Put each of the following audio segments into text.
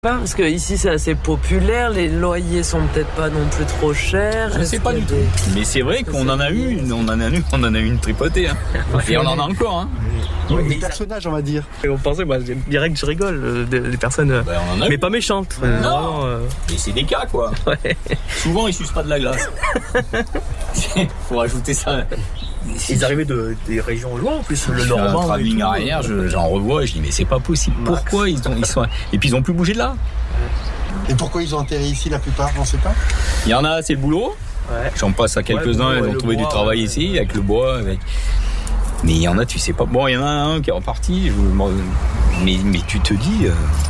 Parce que ici c'est assez populaire, les loyers sont peut-être pas non plus trop chers. Je sais pas du tout. Mais c'est vrai qu'on en a eu, on en a eu une tripotée. Hein. Et on en a encore. Hein. Oui, des personnages, on va dire. Et on pensait, moi, direct, je rigole, des personnes, mais pas méchantes. Non, mais c'est des cas, quoi. Ouais. Souvent, ils sucent pas de la glace. Faut rajouter ça. Ils arrivaient des régions loin, en plus, le Normand. Travelling arrière, j'en revois, je dis, mais c'est pas possible. Pourquoi ils sont. Et puis, ils ont plus bougé de là. Et pourquoi ils ont atterri ici, la plupart, on sait pas? Il y en a, c'est le boulot. Ouais. J'en passe à quelques-uns, ils ont trouvé du travail ici, avec le bois, avec. Mais il y en a, tu sais pas. Bon, il y en a un qui est reparti, mais tu te dis.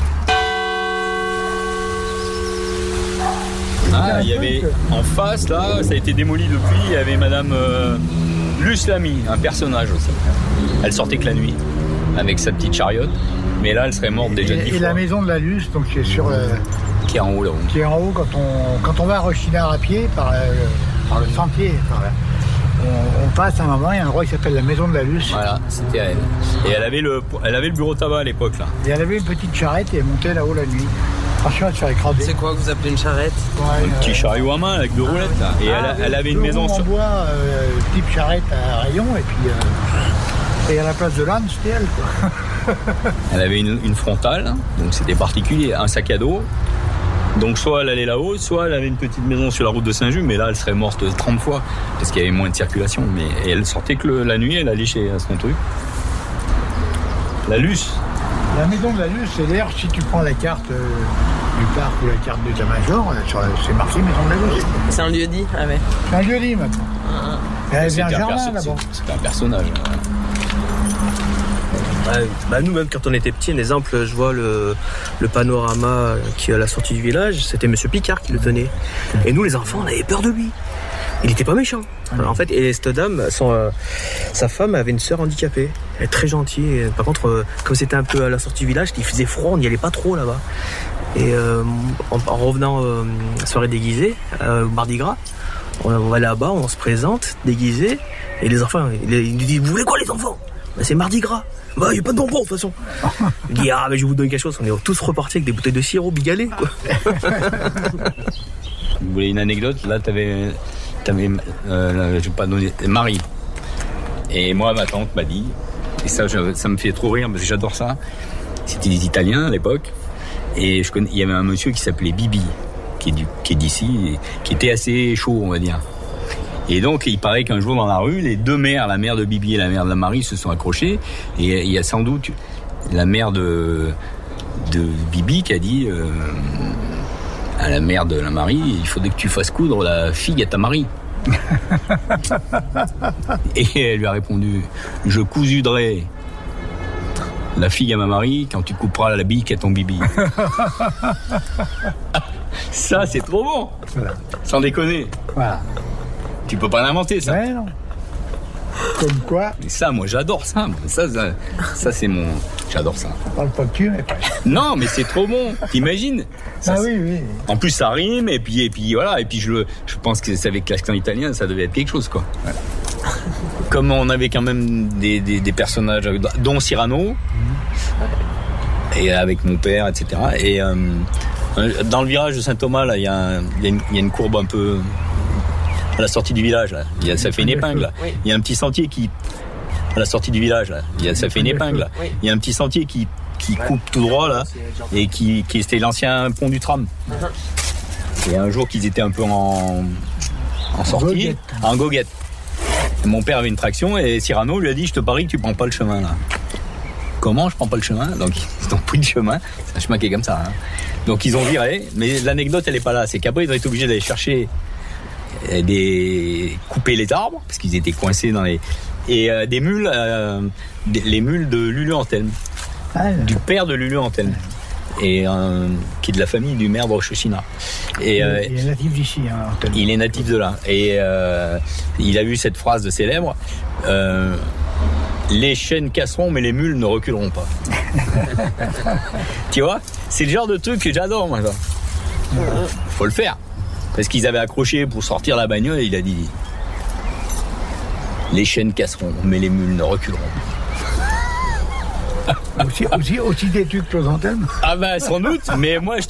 Ah, il y avait en face, là, ça a été démoli depuis, il y avait Madame Luce Lamy, un personnage aussi. Elle sortait que la nuit, avec sa petite chariote, mais là, elle serait morte déjà 10 fois. Et la maison de la Luce, donc qui est sur qui est en haut, là-haut. Qui est en haut quand on va à Rochinard à pied, par le sentier, par là. On passe à un moment, il y a un endroit qui s'appelle la maison de la Luce. Voilà, c'était elle. Et elle avait le bureau tabac à l'époque, là. Et elle avait une petite charrette et elle montait là-haut la nuit. Franchement, elle se fait écraser. C'est quoi que vous appelez une charrette? Un petit chariot à main avec deux roulettes, là. Et elle avait une maison en bois, type charrette à rayon, et puis à la place de l'âne, c'était elle, quoi. Elle avait une frontale, donc c'était particulier, un sac à dos. Donc soit elle allait là-haut, soit elle avait une petite maison sur la route de Saint-Just, mais là elle serait morte 30 fois, parce qu'il y avait moins de circulation. Et elle sortait que la nuit, elle allait chez son truc. La Luce. La maison de la Luce, c'est d'ailleurs, si tu prends la carte du parc ou la carte d'état-major, c'est marqué maison de la Luce. C'est un lieu-dit, ah ouais. C'est un lieu-dit maintenant. Il y avait un jardin là-bas. C'était un personnage. Nous, même quand on était petits, un exemple, je vois le panorama qui est à la sortie du village, c'était Monsieur Picard qui le tenait. Et nous, les enfants, on avait peur de lui. Il n'était pas méchant. Alors, en fait, et cette dame, sa femme avait une sœur handicapée. Elle est très gentille. Par contre, comme c'était un peu à la sortie du village, il faisait froid, on n'y allait pas trop là-bas. Et en revenant soirée déguisée, Mardi Gras, on va là-bas, on se présente, déguisé, et les enfants, ils nous disent, vous voulez quoi les enfants? C'est Mardi Gras. Bah, il n'y a pas de bonbons de toute façon. Il dit, mais je vais vous donner quelque chose. On est tous repartis avec des bouteilles de sirop bigalé, quoi. Vous voulez une anecdote? Là, t'avais je vais pas donner, Marie. Et moi, ma tante m'a dit, et ça me fait trop rire parce que j'adore ça. C'était des Italiens à l'époque. Et il y avait un monsieur qui s'appelait Bibi, qui est d'ici, et qui était assez chaud, on va dire. Et donc, il paraît qu'un jour dans la rue, les deux mères, la mère de Bibi et la mère de la Marie, se sont accrochées. Et il y a sans doute la mère de Bibi qui a dit à la mère de la Marie, il faudrait que tu fasses coudre la fille à ta Marie. Et elle lui a répondu, je cousuderai la fille à ma Marie quand tu couperas la bille à ton Bibi. Ça, c'est trop bon. Voilà. Sans déconner. Voilà. Tu peux pas l'inventer, ça. Ouais, non. Comme quoi. Et ça, moi, j'adore ça. Ça c'est mon... J'adore ça. On parle pas de cul, mais... Non, mais c'est trop bon. T'imagines ça, oui. En plus, ça rime, et puis voilà. Et puis, je pense que c'est avec l'accent italien, ça devait être quelque chose, quoi. Voilà. Comme on avait quand même des personnages, dont Cyrano, et avec mon père, etc. Et dans le virage de Saint-Thomas, là, il y a une courbe un peu... À la sortie du village, là. Ça fait une épingle. Là. Il y a un petit sentier à la sortie du village, là. Ça fait une épingle. Là. Il y a un petit sentier qui coupe tout droit, là, et qui c'était l'ancien pont du tram. Et un jour qu'ils étaient un peu en sortie, en goguette. Et mon père avait une traction et Cyrano lui a dit, je te parie que tu prends pas le chemin, là. Comment je prends pas le chemin? Donc ils ont pris le chemin. C'est un chemin qui est comme ça. Hein. Donc ils ont viré, mais l'anecdote elle est pas là. C'est qu'après ils ont été obligés d'aller chercher couper les arbres parce qu'ils étaient coincés dans les des mules, les mules de Lulu Antelme, du père de Lulu Antelme, et qui est de la famille du maire de Rochechina. Et il est natif d'ici, hein, Antelme. Il est natif de là. Et il a eu cette phrase célèbre. Les chênes casseront, mais les mules ne reculeront pas. Tu vois, c'est le genre de truc que j'adore, moi. Faut le faire. Parce qu'ils avaient accroché pour sortir la bagnole et il a dit les chênes casseront, mais les mules ne reculeront. Aussi têtu que Chrysanthème. Ah bah sans doute, mais moi je